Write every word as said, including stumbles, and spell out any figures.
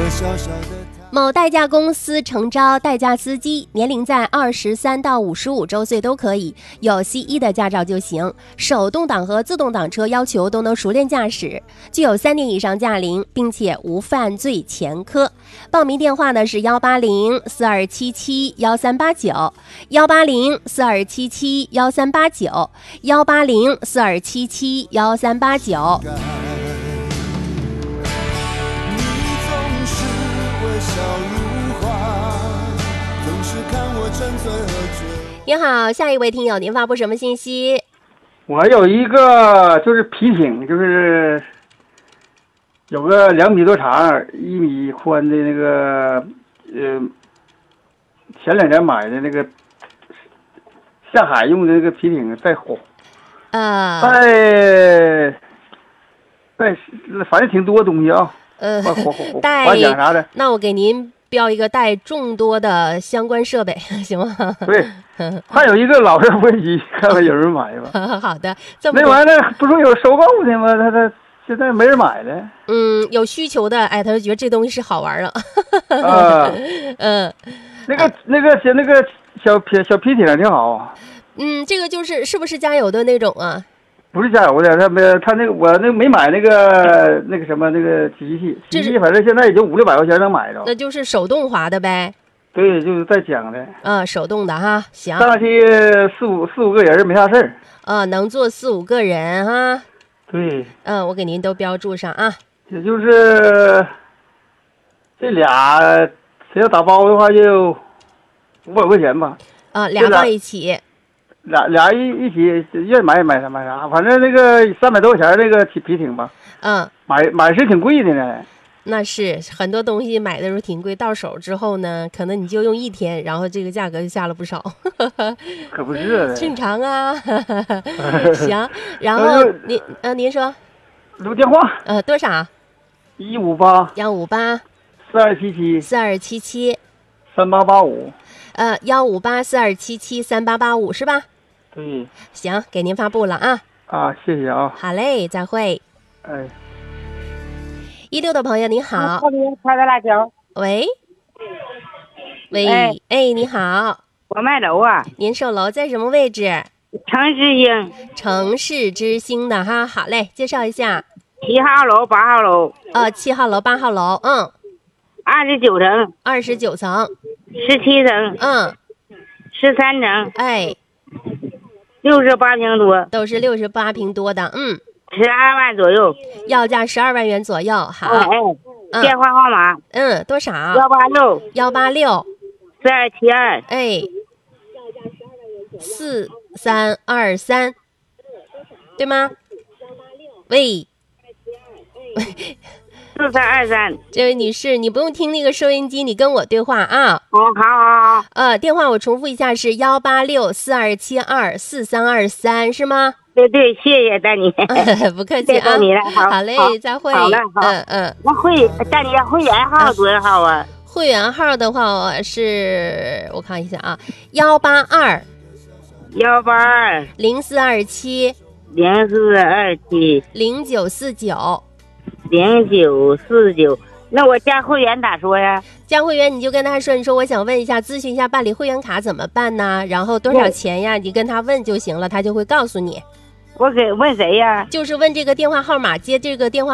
某代驾公司诚招代驾司机，年龄在二十三到五十五周岁都可以，有 C 一 的驾照就行。手动挡和自动挡车要求都能熟练驾驶，具有三年以上驾龄，并且无犯罪前科。报名电话呢是幺八零四二七七幺三八九，幺八零四二七七幺三八九，幺八零四二七七幺三八九。你好，下一位听友，您发布什么信息？ 我有一个就是皮艇，就是有个两米多长、一米宽的那个，呃，前两年买的那个下海用的那个皮艇，在火， 呃， 在在反正挺多东西啊， 呃， 带划桨啥的。 那我给您标一个带众多的相关设备，行吗？ 对，还有一个老式飞机，看看有人买吧。 好的，这么那玩意儿不是有收购的吗？他他现在没人买了。 嗯，有需求的，哎，他就觉得这东西是好玩了。 啊， 嗯， 那个那个小那个小皮小皮艇挺好。 嗯，这个就是是不是加油的那种啊？ 不是加油的，他没他那个我那没买那个那个什么那个洗衣器，洗衣器反正现在也就五六百块钱能买着。 那就是手动滑的呗。 对，就是在讲的。 嗯，手动的哈，行。 上去四五四五个人没啥事儿。 啊，能坐四五个人哈。 对。 嗯，我给您都标注上啊。 也就是这俩，谁要打包的话就五百块钱吧。 啊，俩放一起。 俩俩一一起愿意买买啥买啥，反正那个三百多块钱那个皮皮艇吧。 嗯。买买是挺贵的呢。 那是很多东西买的时候挺贵，到手之后呢，可能你就用一天，然后这个价格就下了不少。 可不是正常啊。行，然后您呃您说， 留电话呃多少？ 一五八幺五八四二七七四二七七三八八五， 呃幺五八四二七七三八八五是吧？ 对。 行，给您发布了啊。 啊，谢谢啊。 好嘞，再会。 哎。 一六的朋友你好。 开的辣椒。 喂。喂， 哎， 哎，你好。 我卖楼啊。 您售楼在什么位置？ 城市星。 城市之星的哈，好嘞，介绍一下。 七号楼、八号楼。 呃，七号楼、八号楼，嗯。 二十九层。 二十九层。 十七层。 嗯。 十三层。 哎。 六十八平多。 都是六十八平多的，嗯。 十二万左右。 要价十二万元左右，好。 哎哎。 嗯、 电话号码。 嗯，多少？ 幺八六。 幺八六。 四二七二。 哎。四三二三。对吗？喂。 四三二三。 这位女士，你不用听那个收音机，你跟我对话啊。 哦，好好好。 呃，电话我重复一下是幺八六四二七二四三二三，是吗？ 对对，谢谢丹妮。 不客气啊。 谢谢你了，好。 好嘞，再会。 好了，好。 嗯嗯。 那会丹妮会员号多少号啊？ 会员号的话是，我看一下啊，幺八二。 幺八二。 零四二七。 零四二七。 零九四九。 零九四九，那我加会员咋说呀？ 加会员你就跟他说，你说我想问一下，咨询一下办理会员卡怎么办呢？然后多少钱呀？你跟他问就行了，他就会告诉你。 我给问谁呀？ 就是问这个电话号码，接这个电话。